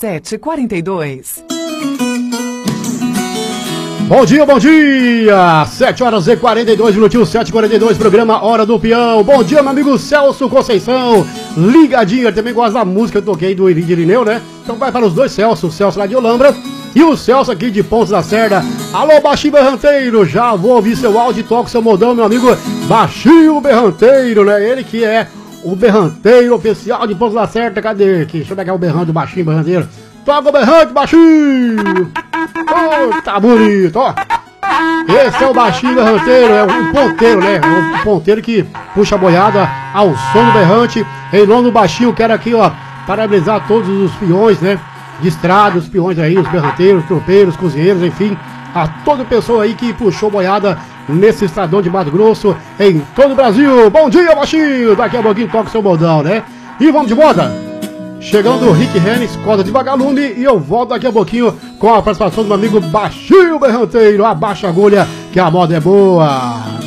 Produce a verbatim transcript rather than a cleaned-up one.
sete e quarenta e dois. Bom dia, bom dia! sete horas e quarenta e dois minutinhos, sete e quarenta e dois, programa Hora do Peão. Bom dia, meu amigo Celso Conceição, ligadinho. Ele também gosta da música que eu toquei do Iri de Irineu, né? Então vai para os dois Celso, o Celso lá de Olambra e o Celso aqui de Pontos da Serra. Alô, Baixinho Berranteiro, já vou ouvir seu áudio e toco seu modão, meu amigo Baixinho Berranteiro, né? Ele que é o berranteiro oficial de Pontos da Serra. Cadê aqui? Deixa eu pegar o berrante do Baixinho Berranteiro. Toca o berrante, Baixinho! Oh, tá bonito, ó! Esse é o Baixinho Berranteiro, é um ponteiro, né? É um ponteiro que puxa a boiada ao som do berrante. Em nome do Baixinho, quero aqui, ó, parabenizar todos os peões, né? De estrada, os peões aí, os berranteiros, tropeiros, cozinheiros, enfim, a toda pessoa aí que puxou boiada nesse estradão de Mato Grosso, em todo o Brasil. Bom dia, Baixinho! Daqui a pouquinho toca o seu modão, né? E vamos de moda! Chegando o Rick Hennis, corda de vagalume, e eu volto daqui a pouquinho com a participação do meu amigo Baixinho Berranteiro. Abaixa a agulha que a moda é boa.